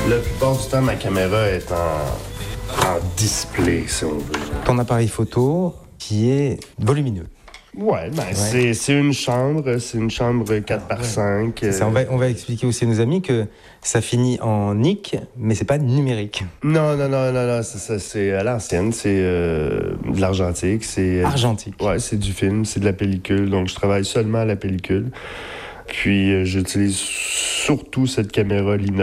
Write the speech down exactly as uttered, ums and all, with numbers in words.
La plupart du temps, ma caméra est en, en display, si on veut. Ton appareil photo qui est volumineux. Ouais, ben Ouais. C'est, c'est une chambre, c'est une chambre quatre par cinq. C'est ça, on, va, on va expliquer aussi à nos amis que ça finit en nick, mais c'est pas numérique. Non, non, non, non, non, c'est ça, c'est à l'ancienne, c'est euh, de l'argentique, c'est... euh, Argentique. Ouais, c'est du film, c'est de la pellicule, donc je travaille seulement à la pellicule. Puis euh, j'utilise surtout cette caméra Lina